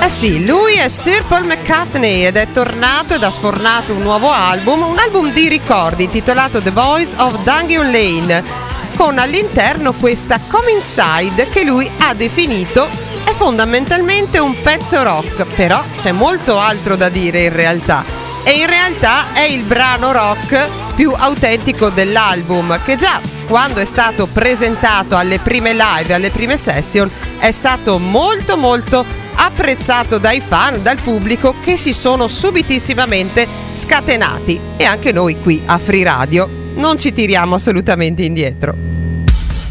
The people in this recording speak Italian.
Eh sì, lui è Sir Paul McCartney ed è tornato ed ha sfornato un nuovo album, un album di ricordi intitolato The Boys of Dungeon Lane, con all'interno questa Come Inside che lui ha definito è fondamentalmente un pezzo rock, però c'è molto altro da dire in realtà. E in realtà è il brano rock più autentico dell'album, che già quando è stato presentato alle prime live, alle prime session, è stato molto molto apprezzato dai fan, dal pubblico, che si sono subitissimamente scatenati. E anche noi qui a Free Radio non ci tiriamo assolutamente indietro.